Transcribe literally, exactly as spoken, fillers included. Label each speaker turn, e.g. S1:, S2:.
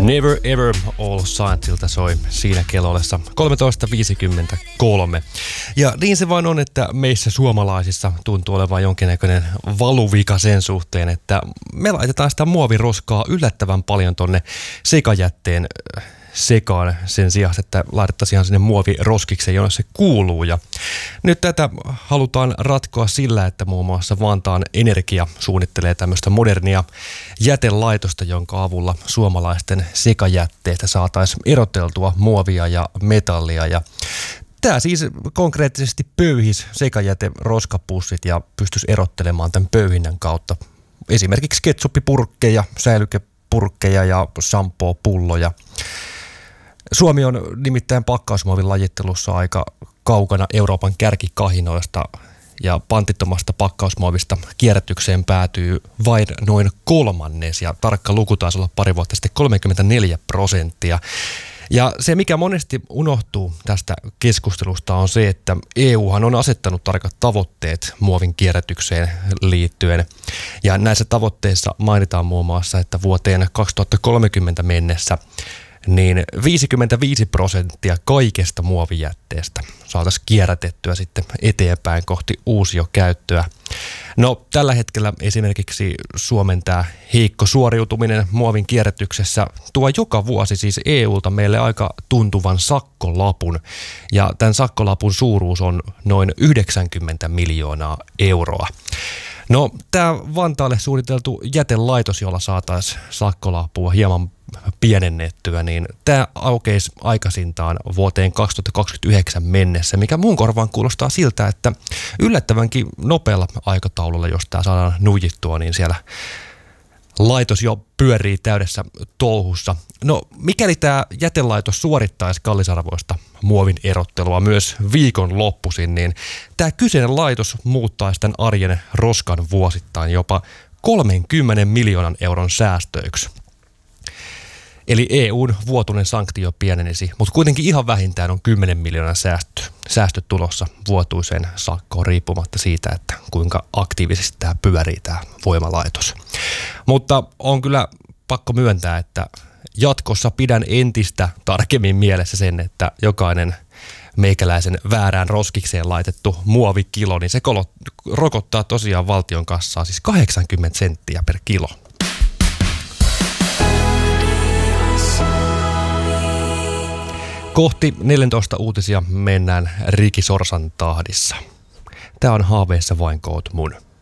S1: Never Ever All Scienceilta soi siinä kellollessa kolmetoista viisikymmentäkolme. Ja niin se vain on, että meissä suomalaisissa tuntuu olevan jonkinnäköinen valuvika sen suhteen, että me laitetaan sitä muoviroskaa yllättävän paljon tonne sekajätteen sekaan sen sijaan, että laitettaisiin ihan sinne muoviroskikseen, jonne se kuuluu. Ja nyt tätä halutaan ratkoa sillä, että muun muassa Vantaan Energia suunnittelee tämmöistä modernia jätelaitosta, jonka avulla suomalaisten sekajätteistä saataisiin eroteltua muovia ja metallia. Ja tämä siis konkreettisesti pöyhisi sekajäte-roskapussit ja pystyisi erottelemaan tämän pöyhinnän kautta esimerkiksi ketsuppipurkkeja, säilykepurkkeja ja shampoo-pulloja. Suomi on nimittäin pakkausmuovin lajittelussa aika kaukana Euroopan kärkikahinoista ja pantittomasta pakkausmuovista kierrätykseen päätyy vain noin kolmannes ja tarkka luku taisi olla pari vuotta sitten kolmekymmentäneljä prosenttia. Ja se, mikä monesti unohtuu tästä keskustelusta, on se, että E Uhan on asettanut tarkat tavoitteet muovin kierrätykseen liittyen. Ja näissä tavoitteissa mainitaan muun muassa, että vuoteen kaksituhattakolmekymmentä mennessä niin viisikymmentäviisi prosenttia kaikesta muovijätteestä saataisiin kierrätettyä sitten eteenpäin kohti uusiokäyttöä. No tällä hetkellä esimerkiksi Suomen tämä heikko suoriutuminen muovin kierrätyksessä tuo joka vuosi siis E U:lta meille aika tuntuvan sakkolapun. Ja tämän sakkolapun suuruus on noin yhdeksänkymmentä miljoonaa euroa. No tämä Vantaalle suunniteltu jätelaitos, jolla saataisiin sakkolapua hieman pienennettyä, niin tämä aukeisi aikaisintaan vuoteen kaksituhattakaksikymmentäyhdeksän mennessä, mikä mun korvaan kuulostaa siltä, että yllättävänkin nopealla aikataululla, jos tämä saadaan nujittua, niin siellä laitos jo pyörii täydessä touhussa. No mikäli tämä jätelaitos suorittaisi kallisarvoista muovin erottelua myös viikon loppuisin, niin tämä kyseinen laitos muuttaisi tämän arjen roskan vuosittain jopa kolmenkymmenen miljoonan euron säästöiksi. Eli E U:n vuotuinen sanktio pienenisi, mutta kuitenkin ihan vähintään on kymmenen miljoonan säästö, säästö tulossa vuotuiseen sakkoon riippumatta siitä, että kuinka aktiivisesti tämä pyörii tämä voimalaitos. Mutta on kyllä pakko myöntää, että jatkossa pidän entistä tarkemmin mielessä sen, että jokainen meikäläisen väärään roskikseen laitettu muovikilo, niin se rokottaa tosiaan valtion kassaa siis kahdeksankymmentä senttiä per kilo. Kohti neljätoista uutisia mennään Ricky Sorsan tahdissa. Tää on haaveissa vain koot mun.